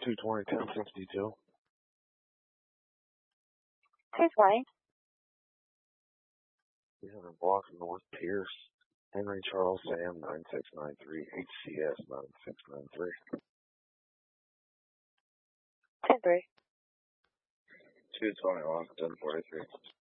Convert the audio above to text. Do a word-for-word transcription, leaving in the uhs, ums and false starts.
two twenty, ten sixty-two. two twenty. three hundred blocks North Pierce. Henry Charles Sam nine six nine three. H C S nine six nine three. ten three. two twenty-one, ten forty-three.